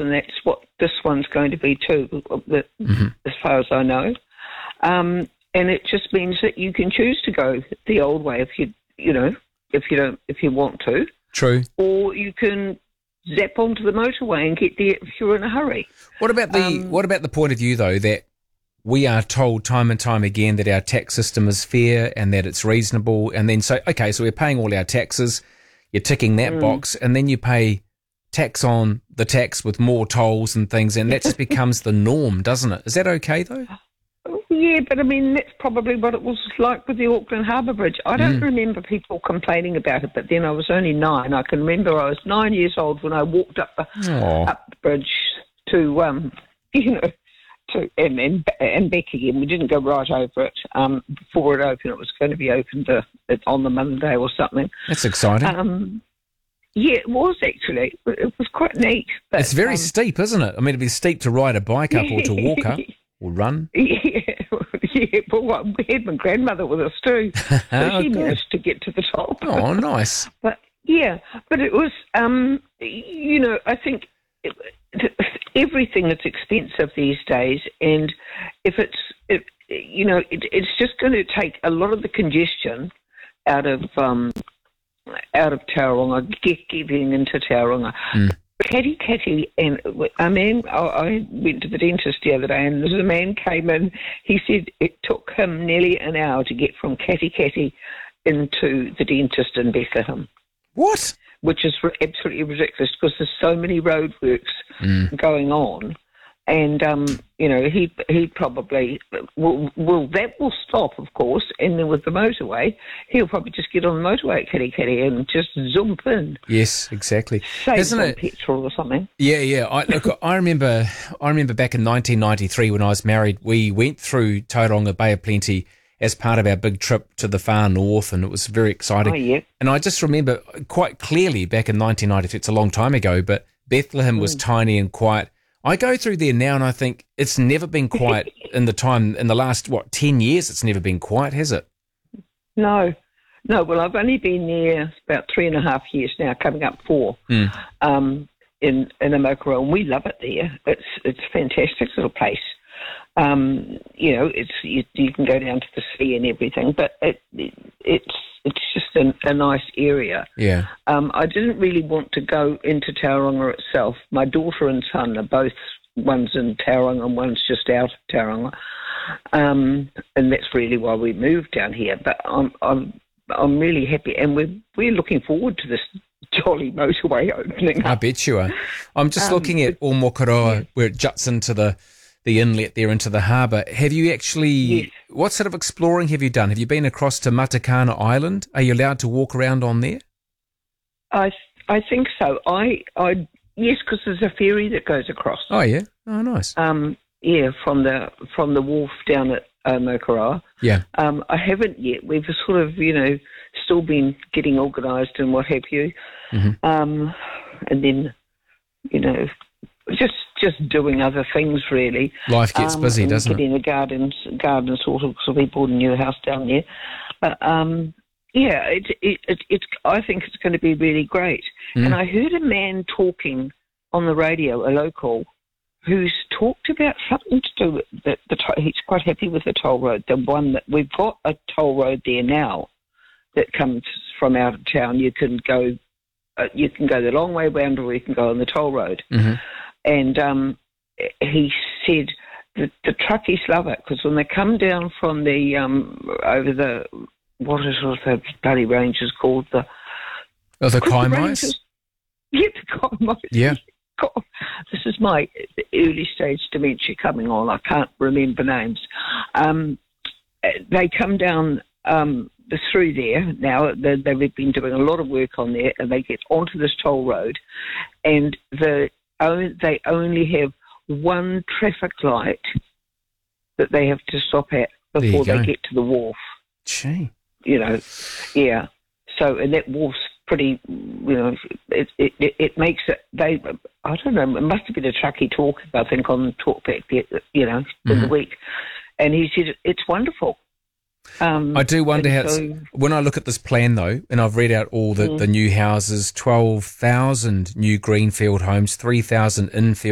and that's what this one's going to be too, as far as I know. And it just means that you can choose to go the old way if you want to. True. Or you can zap onto the motorway and get there if you're in a hurry. What about the point of view, though, that we are told time and time again that our tax system is fair and that it's reasonable, and then so we're paying all our taxes, you're ticking that box, and then you pay tax on the tax with more tolls and things, and that just becomes the norm, doesn't it? Is that okay, though? Yeah, but I mean, that's probably what it was like with the Auckland Harbour Bridge. I don't remember people complaining about it, but then I was only 9. I can remember I was 9 years old when I walked up the bridge to, and back again. We didn't go right over it before it opened. It was going to be opened on the Monday or something. That's exciting. Yeah, it was actually. It was quite neat. But, it's very steep, isn't it? I mean, it'd be steep to ride a bike up or to walk up or run. Yeah, but we had my grandmother with us too, so she managed to get to the top. Oh, nice. But it was, I think everything is expensive these days, and if it's just going to take a lot of the congestion out of Tauranga, getting into Tauranga. Katikati, and I went to the dentist the other day, and the man came in. He said it took him nearly an hour to get from Katikati into the dentist in Bethlehem. What? Which is absolutely ridiculous because there's so many roadworks going on. And, he probably that will stop, of course, and then with the motorway, he'll probably just get on the motorway at Katikati and just zoom in. Yes, exactly. Save on petrol or something. Yeah. I remember back in 1993 when I was married, we went through Tauranga Bay of Plenty as part of our big trip to the far north, and it was very exciting. Oh, yeah. And I just remember quite clearly back in 1993, it's a long time ago, but Bethlehem was tiny and quiet. I go through there now and I think it's never been quiet in the last, 10 years, it's never been quiet, has it? No. Well, I've only been there about 3.5 years now, coming up 4, in Amakara, and we love it there. It's a fantastic little place. You can go down to the sea and everything, but it's just a nice area. Yeah. I didn't really want to go into Tauranga itself. My daughter and son are both, one's in Tauranga and one's just out of Tauranga, and that's really why we moved down here. But I'm really happy, and we're looking forward to this jolly motorway opening. I bet you are. I'm just looking at Omokoroa, where it juts into the inlet there into the harbour. Have you actually, yes. What sort of exploring have you done? Have you been across to Matakana Island? Are you allowed to walk around on there? I think so. Yes, because there's a ferry that goes across. Oh, yeah? Oh, nice. From the wharf down at Mokoroa. Yeah. I haven't yet. We've sort of, still been getting organised and what have you. Mm-hmm. And then, just doing other things really. Life gets busy, doesn't it? Getting the garden sorted because we bought a new house down there. But it's. I think it's going to be really great. And I heard a man talking on the radio, a local, who's talked about something to do with he's quite happy with the toll road. The one that we've got a toll road there now that comes from out of town. You can go the long way round, or you can go on the toll road. Mm-hmm. And he said that the truckies love it because when they come down from the over the what is the bloody ranges called the Kaimais? Yeah, the Kaimais. Yeah. God, this is my early stage dementia coming on. I can't remember names. They come down through there now. They've been doing a lot of work on there, and they get onto this toll road, and they only have one traffic light that they have to stop at before they get to the wharf. Gee. Yeah. So, and that wharf's pretty, it makes it, I don't know, it must have been a truckie talking, I think, on Talkback, in the week. And he said, it's wonderful. I do wonder when I look at this plan, though, and I've read out all the new houses, 12,000 new greenfield homes, 3,000 infield